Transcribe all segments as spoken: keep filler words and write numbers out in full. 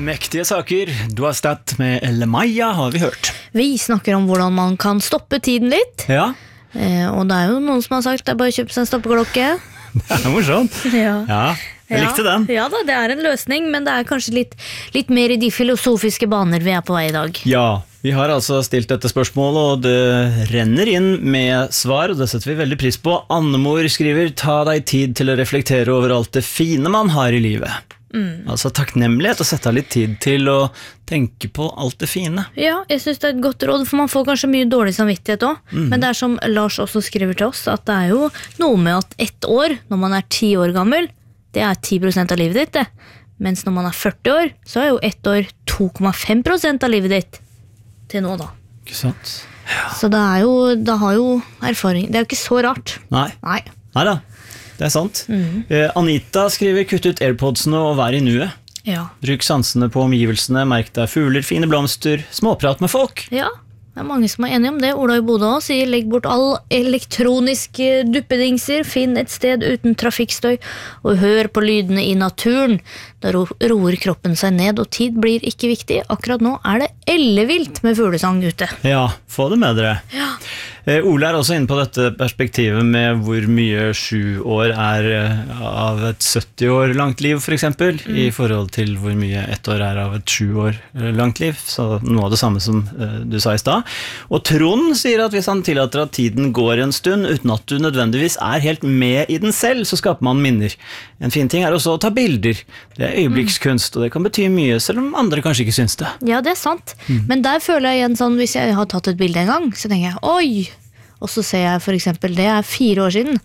Mektige saker, du har stått med Elle Maja, har vi hørt. Vi snakker om hvordan man kan stoppe tiden litt. Ja, Eh, og det er jo noen som har sagt det er bare å kjøpe seg en stoppeklokke. det er morsomt. Ja. Ja, jeg likte den. Ja da, det er en løsning, men det er kanskje litt, litt mer i de filosofiske baner vi er på vei i dag. Ja, vi har altså stilt dette spørsmålet, og det renner inn med svar, og det setter vi veldig pris på. Annemor skriver, ta deg tid til å reflektere over alt det fine man har i livet. Mm. Altså takknemlighet, og sette av litt tid til å tenke på alt det fine. Ja, jeg synes det er et godt råd, for man får kanskje mye dårlig samvittighet også. Mm. Men det er som Lars også skriver til oss, at det er jo noe med at ett år, når man er ti år gammel, det er ti prosent av livet ditt det. Mens når man er førti år, så er jo ett år to komma fem prosent av livet ditt til nå da. Ikke sant? Ja. Så det er jo, det har jo erfaring. Det er jo ikke så rart. Nei. Nei. Neida, det er sant. Mm. eh, Anita skriver, kutt ut AirPodsene og vær i nuet. Ja. Bruk sansene på omgivelsene, merk deg fugler, fine blomster, småprat med folk. Ja, det er mange som er enige om det. Ola i Bodø også sier, legg bort all elektroniske duppedingser, finn et sted uten trafikkstøy, og hør på lydene i naturen. Da ro- roer kroppen seg ned, og tid blir ikke viktig. Akkurat nå er det ellevilt med fuglesang ute. Ja, få det med dere. Ja. Eh, Ole er også inne på dette perspektivet med hvor mye sju år er eh, av et sytti år langt liv, for eksempel, mm. i forhold til hvor mye ett år er av et sju år langt liv. Så noe av det samme som eh, du sa i stad. Og Trond sier at hvis han tillater at tiden går en stund, uten at du nødvendigvis er helt med i den selv, så skaper man minner. En fin ting er også å ta bilder. Det er øyeblikkskunst, og det kan bety mye, selv om andre kanskje ikke syns det. Ja, det er sant. Mm. Men der føler jeg igjen sånn, hvis jeg har tatt et bilde en gang, så tenker jeg, oi! Og så ser jeg for eksempel, det er fire år siden.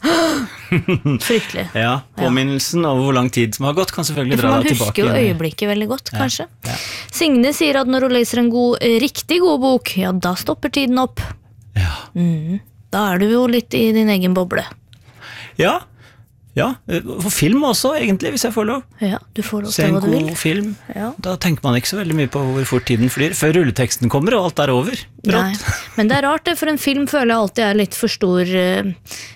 Fryktelig. Ja, påminnelsen over hvor lang tid som har gått kan selvfølgelig dra deg tilbake. Man husker jo øyeblikket veldig godt, kanskje. Ja, ja. Signe sier at når hun leser en god, riktig god bok, ja, da stopper tiden opp. Ja. Mm. Da er du jo litt i din egen boble. Ja, ja. For film også, egentlig, hvis jeg får lov. Ja, du får lov Se til en hva du vil. god film. Ja. Da tenker man ikke så veldig mye på hvor fort tiden flyr, før rulleteksten kommer, og alt er over. Nei, men det er rart det, for en film føler jeg alltid er litt for stor uh,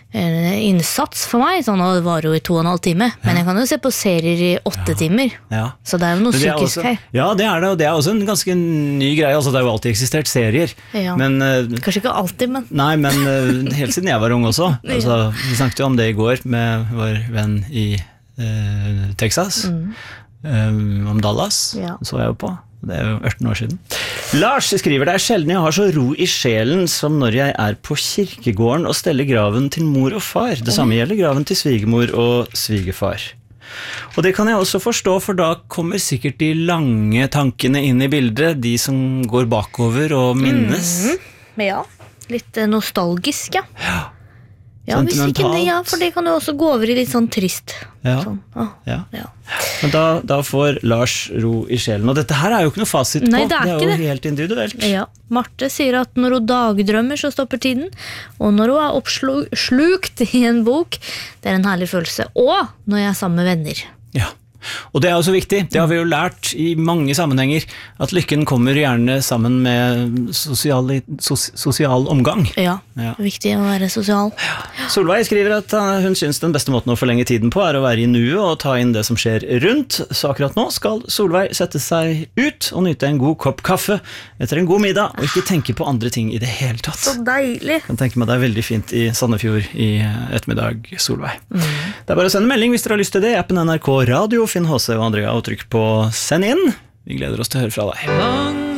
innsats for meg, sånn at det varer jo i to og en halv time, ja. Men jeg kan jo se på serier i åtte ja. timer, ja. Så det er jo noe er psykisk også, her. Ja, det er det, og det er også en ganske ny greie, altså det har jo alltid eksistert serier, ja. men, uh, kanskje ikke alltid, men nei, men uh, helt siden jeg var ung også, altså, vi snakket jo om det i går med vår venn i uh, Texas, mm. um, om Dallas, ja. Så jeg jo på. Det er jo ørten år siden. Lars skriver, det er sjelden jeg har så ro i sjelen som når jeg er på kirkegården og steller graven til mor og far. Det samme gjelder graven til svigermor og svigerfar. Og det kan jeg også forstå, for da kommer sikkert de lange tankene inn i bildet, de som går bakover og minnes. Mm, ja, litt nostalgisk, ja. Ja. Ja, hvis ikke det, ja, for det kan jo også gå over i litt sånn trist. Ja, sånn. Ah, ja. ja. Men da, da får Lars ro i sjelen. Og dette her er jo ikke noe fasit på. Nei, det er, det er ikke jo det. Helt individuelt. Ja. Marte sier at når hun dagdrømmer, så stopper tiden. Og når hun er oppslukt i en bok, det er en herlig følelse. Og når jeg er sammen med venner. Ja. Og det er også viktig, det har vi jo lært i mange sammenhenger, at lykken kommer gjerne sammen med sosial, sos, sosial omgang. Ja, ja, viktig å være sosial. Ja. Solveig skriver at hun synes den beste måten å forlenge tiden på er å være i nuet og ta inn det som skjer rundt. Så akkurat nå skal Solveig sette seg ut og nyte en god kopp kaffe etter en god middag, og ikke tenke på andre ting i det hele tatt. Så deilig! Jeg kan tenke meg det er veldig fint i Sandefjord i ettermiddag, Solveig. Mm. Det er bare å sende melding hvis dere har lyst til det. Appen N R K Radio, Finn H C og Andrea, og trykk på send inn. Vi gleder oss til å høre fra deg.